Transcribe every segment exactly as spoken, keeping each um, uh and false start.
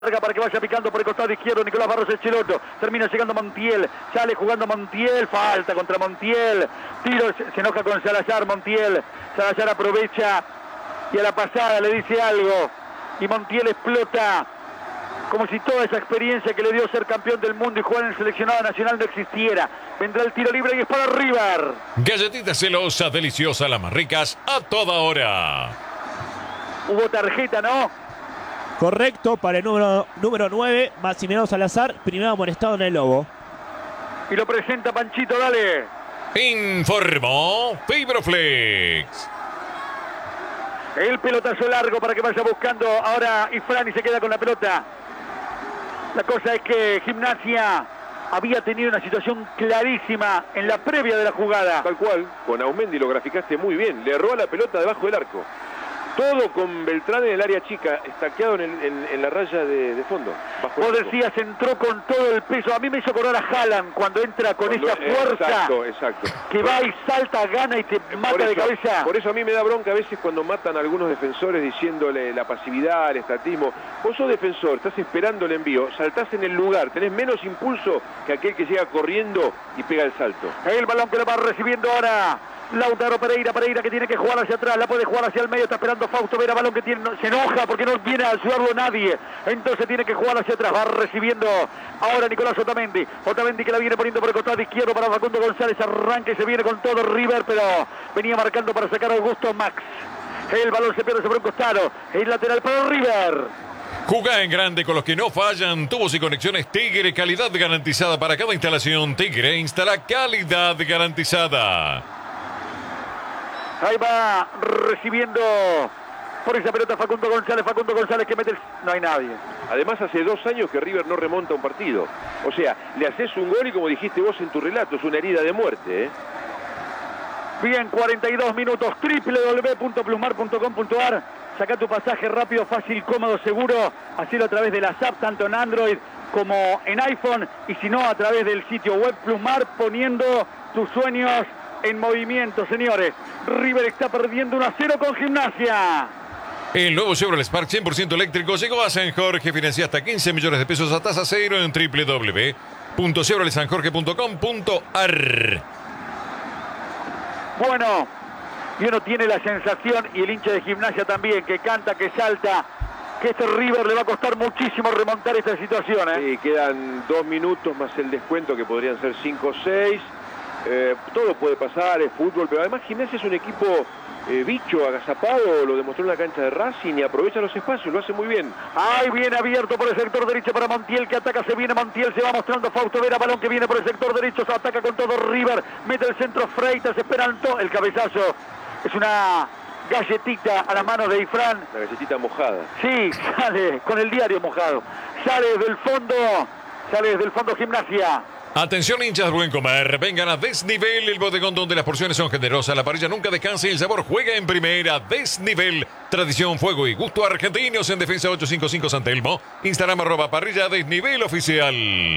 para que vaya picando por el costado izquierdo Nicolás Barros Schelotto, termina llegando Montiel, sale jugando Montiel, falta contra Montiel, tiro, se enoja con Salazar Montiel, Salazar aprovecha y a la pasada le dice algo y Montiel explota como si toda esa experiencia que le dio ser campeón del mundo y jugar en el seleccionado nacional no existiera. Vendrá el tiro libre y es para River. Galletitas celosas, deliciosas, las más ricas a toda hora. Hubo tarjeta, ¿no? Correcto, para el número, número nueve, Maximiliano Salazar, primero amonestado en el Lobo. Y lo presenta Panchito, dale. Informó Fibroflex. El pelotazo largo para que vaya buscando ahora Ifrani se queda con la pelota. La cosa es que Gimnasia había tenido una situación clarísima en la previa de la jugada. Tal cual, con Aumendi lo graficaste muy bien, le erró a la pelota debajo del arco. Todo con Beltrán en el área chica, estaqueado en, el, en, en la raya de, de fondo. Bajo Vos decías, entró con todo el peso. A mí me hizo acordar a Haaland cuando entra con cuando, esa fuerza. Exacto, exacto. Que va y salta, gana y te mata por eso, de cabeza. Por eso a mí me da bronca a veces cuando matan a algunos defensores diciéndole la pasividad, el estatismo. Vos sos defensor, estás esperando el envío, saltás en el lugar, tenés menos impulso que aquel que llega corriendo y pega el salto. El balón que lo va recibiendo ahora Lautaro Pereira, Pereira que tiene que jugar hacia atrás, la puede jugar hacia el medio, está esperando Fausto Vera, balón que tiene, se enoja porque no viene a ayudarlo nadie, entonces tiene que jugar hacia atrás, va recibiendo ahora Nicolás Otamendi, Otamendi que la viene poniendo por el costado izquierdo para Facundo González, arranque, se viene con todo River, pero venía marcando para sacar a Augusto Max, el balón se pierde sobre un costado, el lateral para River. Jugá en grande con los que no fallan. Tubos y conexiones Tigre, calidad garantizada para cada instalación. Tigre instala calidad garantizada. Ahí va recibiendo por esa pelota Facundo González, Facundo González que mete el... No hay nadie. Además hace dos años que River no remonta un partido. O sea, le haces un gol y como dijiste vos en tu relato, es una herida de muerte, ¿eh? Bien, cuarenta y dos minutos, doble u doble u doble u punto plusmar punto com punto a r. Saca tu pasaje rápido, fácil, cómodo, seguro. Hacelo a través de las apps, tanto en Android como en iPhone. Y si no, a través del sitio web Plusmar, poniendo tus sueños en movimiento, señores. River está perdiendo uno a cero con Gimnasia. El nuevo Chevrolet Spark cien por ciento eléctrico llegó a San Jorge. Financia hasta quince millones de pesos a tasa cero en doble u doble u doble u punto chevrolet san jorge punto com punto a r. Bueno, y uno tiene la sensación, y el hincha de Gimnasia también, que canta, que salta, que este River le va a costar muchísimo remontar esta situación, ¿eh? Sí, quedan dos minutos más el descuento, que podrían ser cinco o seis. Eh, todo puede pasar, es fútbol, pero además Gimnasia es un equipo eh, bicho, agazapado, lo demostró en la cancha de Racing y aprovecha los espacios, lo hace muy bien. Ahí viene abierto por el sector derecho para Montiel, que ataca, se viene Montiel, se va mostrando Fausto Vera, balón que viene por el sector derecho, se ataca con todo River, mete el centro Freitas, esperan todo, el cabezazo, es una galletita a las manos de Ifrán. La galletita mojada. Sí, sale con el diario mojado, sale desde el fondo, sale desde el fondo Gimnasia. Atención hinchas buen comer, vengan a Desnivel, el bodegón donde las porciones son generosas, la parrilla nunca descansa y el sabor juega en primera. Desnivel, tradición, fuego y gusto argentinos en Defensa ochocientos cincuenta y cinco San Telmo, Instagram arroba parrilla Desnivel oficial.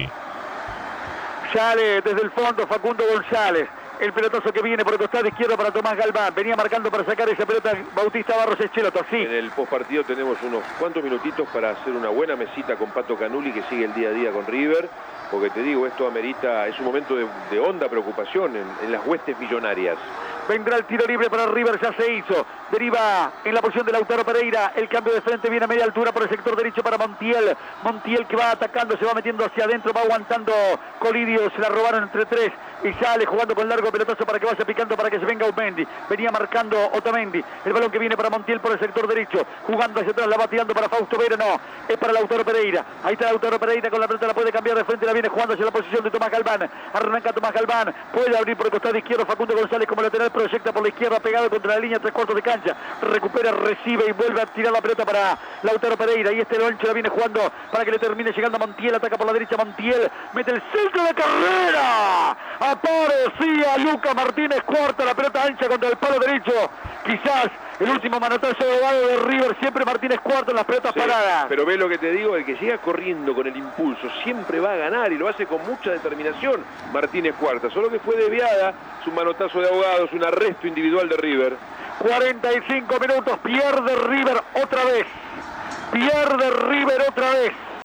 Sale desde el fondo Facundo González, el pelotazo que viene por el costado izquierdo para Tomás Galván, venía marcando para sacar esa pelota Bautista Barros Schelotto, sí. En el postpartido tenemos unos cuantos minutitos para hacer una buena mesita con Pato Canuli, que sigue el día a día con River, porque te digo, esto amerita, es un momento de, de honda preocupación en, en las huestes millonarias. Vendrá el tiro libre para River, ya se hizo. Deriva en la posición de Lautaro Pereira. El cambio de frente viene a media altura por el sector derecho para Montiel. Montiel que va atacando, se va metiendo hacia adentro, va aguantando Colidio. Se la robaron entre tres y sale jugando con largo pelotazo para que vaya picando, para que se venga Otamendi. Venía marcando Otamendi. El balón que viene para Montiel por el sector derecho. Jugando hacia atrás, la va tirando para Fausto Vera. No, es para Lautaro Pereira. Ahí está Lautaro Pereira con la pelota, la puede cambiar de frente. La viene jugando hacia la posición de Tomás Galván. Arranca Tomás Galván. Puede abrir por el costado izquierdo Facundo González como lateral. Proyecta por la izquierda, pegado contra la línea, tres cuartos de cancha, recupera, recibe y vuelve a tirar la pelota para Lautaro Pereira, y este Loncho la viene jugando para que le termine llegando a Montiel, ataca por la derecha Montiel, mete el centro de carrera, aparecía Lucas Martínez Cuarta, la pelota ancha contra el palo derecho, quizás el último manotazo de de River, siempre Martínez Cuarta en las pelotas sí, paradas. Pero ve lo que te digo, el que llega corriendo con el impulso siempre va a ganar y lo hace con mucha determinación Martínez Cuarta, solo que fue desviada, es un manotazo de ahogados, un arresto individual de River. cuarenta y cinco minutos, pierde River otra vez, pierde River otra vez.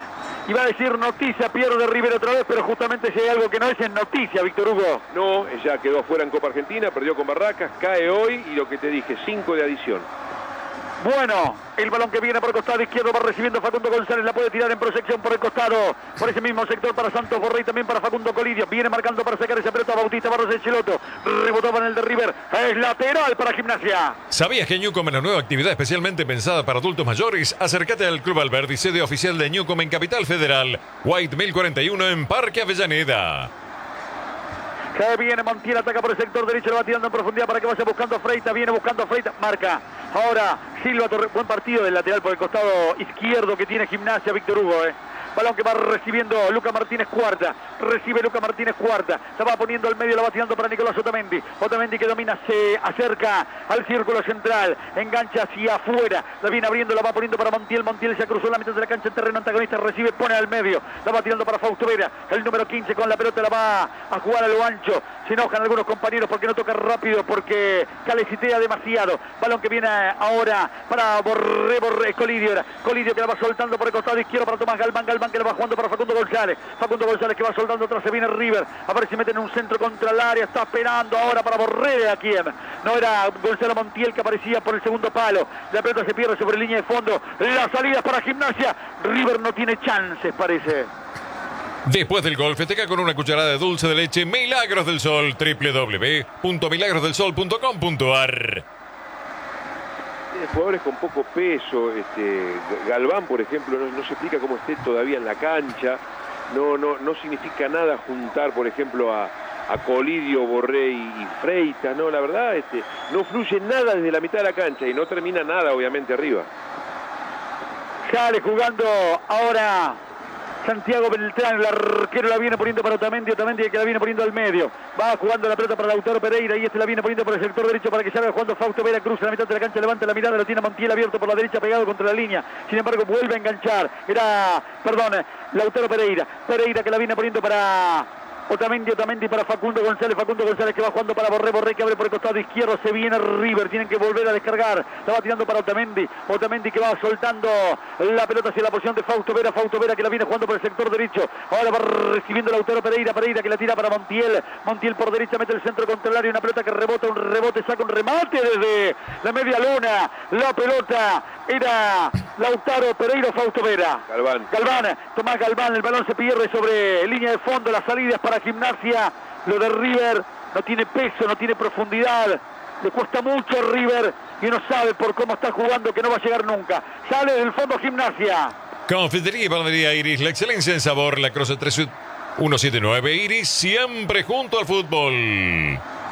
Iba a decir noticia, pierde River otra vez, pero justamente si hay algo que no es, es noticia, Víctor Hugo. No, ella quedó fuera en Copa Argentina, perdió con Barracas, cae hoy y lo que te dije, cinco de adición. Bueno, el balón que viene por el costado izquierdo va recibiendo Facundo González, la puede tirar en proyección por el costado, por ese mismo sector para Santos Borré y también para Facundo Colidio. Viene marcando para sacar esa pelota Bautista Barros Echeloto, rebotaba en el de River, es lateral para Gimnasia. ¿Sabías que Newcom es la nueva actividad especialmente pensada para adultos mayores? Acércate al Club Alberdi, sede oficial de Newcom en Capital Federal, White mil cuarenta y uno en Parque Avellaneda. Que viene Montiel, ataca por el sector derecho, lo va tirando en profundidad para que vaya buscando a Freitas, viene buscando a Freitas, marca. Ahora Silva Torre, buen partido del lateral por el costado izquierdo que tiene Gimnasia, Víctor Hugo, eh. Balón que va recibiendo Luca Martínez Cuarta. Recibe Luca Martínez Cuarta. Se va poniendo al medio, la va tirando para Nicolás Otamendi. Otamendi que domina, se acerca al círculo central. Engancha hacia afuera. La viene abriendo, la va poniendo para Montiel. Montiel se cruzó la mitad de la cancha en terreno antagonista. Recibe, pone al medio. La va tirando para Fausto Vera. El número quince con la pelota la va a jugar a lo ancho. Se enojan algunos compañeros porque no toca rápido, porque calecitea demasiado. Balón que viene ahora para Borré, Borré, Colidio. Colidio que la va soltando por el costado izquierdo para Tomás Galván. Galván que la va jugando para Facundo González. Facundo González que va soldando atrás, se viene River. A ver si meten un centro contra el área. Está esperando ahora para Borré de aquí. No era Gonzalo Montiel que aparecía por el segundo palo. La pelota se pierde sobre línea de fondo. La salida es para Gimnasia. River no tiene chances, parece. Después del gol, festeja con una cucharada de dulce de leche Milagros del Sol, doble u doble u doble u punto milagros del sol punto com punto a r. Jugadores con poco peso, este, Galván, por ejemplo, no, no se explica cómo esté todavía en la cancha. No, no, no significa nada juntar, por ejemplo, a, a Colidio, Borré y, y Freitas. No, la verdad, este, no fluye nada desde la mitad de la cancha y no termina nada, obviamente, arriba. Sale jugando ahora Santiago Beltrán, el arquero la viene poniendo para Otamendi, Otamendi que la viene poniendo al medio. Va jugando la pelota para Lautaro Pereira y este la viene poniendo por el sector derecho para que salga jugando Fausto Vera, cruza la mitad de la cancha, levanta la mirada, lo tiene Montiel abierto por la derecha pegado contra la línea. Sin embargo vuelve a enganchar. Era, perdón, Lautaro Pereira. Pereira que la viene poniendo para Otamendi, Otamendi para Facundo González, Facundo González que va jugando para Borré, Borré que abre por el costado izquierdo, se viene River, tienen que volver a descargar, la va tirando para Otamendi, Otamendi que va soltando la pelota hacia la posición de Fausto Vera, Fausto Vera que la viene jugando por el sector derecho, ahora va recibiendo Lautaro Pereira, Pereira que la tira para Montiel, Montiel por derecha mete el centro contra el área, una pelota que rebota, un rebote, saca un remate desde la media luna, la pelota era Lautaro Pereira, Fausto Vera. Galván. Galván, Tomás Galván, el balón se pierde sobre línea de fondo, las salidas para Gimnasia, lo de River no tiene peso, no tiene profundidad, le cuesta mucho a River y uno sabe por cómo está jugando que no va a llegar nunca. Sale del fondo Gimnasia. Confitería y panadería Iris, la excelencia en sabor, la Croce tres uno siete nueve Iris, siempre junto al fútbol.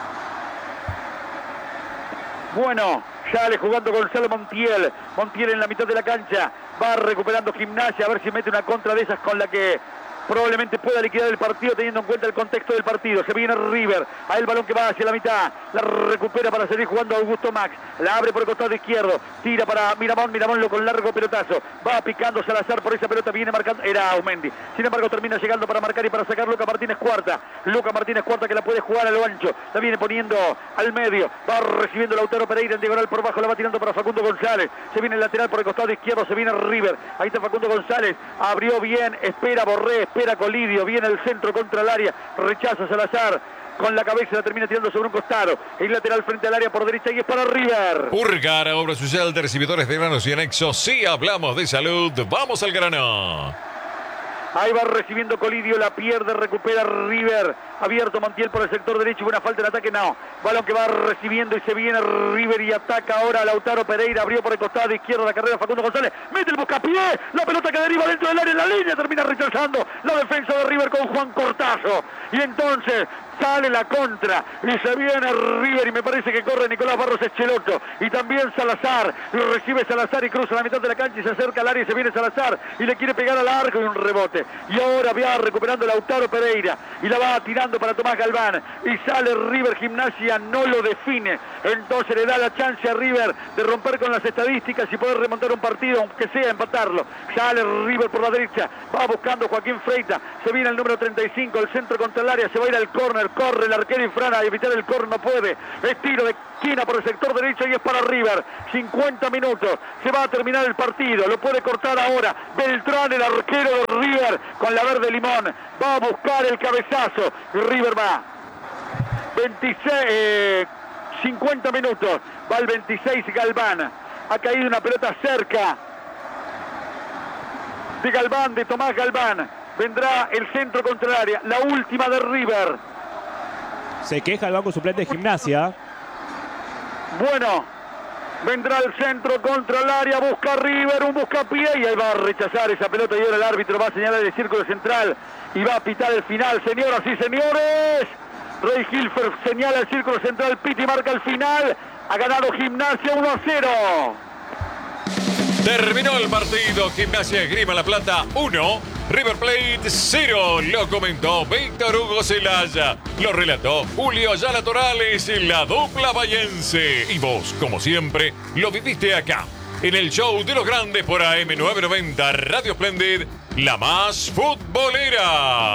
Bueno, sale jugando Gonzalo Montiel, Montiel en la mitad de la cancha, va recuperando Gimnasia, a ver si mete una contra de esas con la que probablemente pueda liquidar el partido teniendo en cuenta el contexto del partido. Se viene River, a el balón que va hacia la mitad, la recupera para seguir jugando Augusto Max, la abre por el costado izquierdo, tira para Miramón, Miramón lo con largo pelotazo, va picando Salazar por esa pelota, viene marcando, era Aumendi, sin embargo termina llegando para marcar y para sacar Luca Martínez Cuarta, Luca Martínez Cuarta que la puede jugar a lo ancho, la viene poniendo al medio, va recibiendo Lautaro Pereira en diagonal por bajo, la va tirando para Facundo González, se viene el lateral por el costado izquierdo, se viene River, ahí está Facundo González, abrió bien, espera Borré, espera Colidio, viene el centro contra el área, rechaza Salazar, con la cabeza la termina tirando sobre un costado, el lateral frente al área por derecha y es para River. Urgar, obra social de recibidores de granos y anexos, sí hablamos de salud, vamos al grano. Ahí va recibiendo Colidio, la pierde, recupera River. Abierto Montiel por el sector derecho, buena falta de ataque, no. Balón que va recibiendo y se viene River y ataca ahora Lautaro Pereira. Abrió por el costado izquierdo la carrera Facundo González. Mete el buscapié, la pelota que deriva dentro del área en la línea. Termina rechazando la defensa de River con Juan Cortazo. Y entonces sale la contra y se viene River y me parece que corre Nicolás Barros Echeloto y también Salazar, lo recibe Salazar y cruza la mitad de la cancha y se acerca al área y se viene Salazar y le quiere pegar al arco y un rebote y ahora va recuperando Lautaro Pereira y la va tirando para Tomás Galván y sale River. Gimnasia no lo define, entonces le da la chance a River de romper con las estadísticas y poder remontar un partido aunque sea empatarlo. Sale River por la derecha, va buscando Joaquín Freitas, se viene el número treinta y cinco, el centro contra el área, se va a ir al córner, corre el arquero y frana a evitar el córner, no puede, es tiro de esquina por el sector derecho y es para River. Cincuenta minutos, se va a terminar el partido, lo puede cortar ahora Beltrán, el arquero de River, River con la verde limón. Va a buscar el cabezazo. River va. veintiséis, eh, cincuenta minutos. Va el veintiséis Galván. Ha caído una pelota cerca de Galván, de Tomás Galván. Vendrá el centro contra el área. La última de River. Se queja el banco suplente de Gimnasia. Bueno, vendrá el centro contra el área. Busca River, un buscapié. Y ahí va a rechazar esa pelota. Y ahora el árbitro va a señalar el círculo central. Y va a pitar el final. Señoras y señores, Rey Hilfer señala el círculo central. Piti marca el final. Ha ganado Gimnasia uno a cero. Terminó el partido. Gimnasia Esgrima La Plata uno, River Plate cero. Lo comentó Víctor Hugo Celaya. Lo relató Julio Ayala Torales, la dupla bahiense. Y vos, como siempre, lo viviste acá, en el show de los grandes por A M novecientos noventa Radio Splendid, la más futbolera.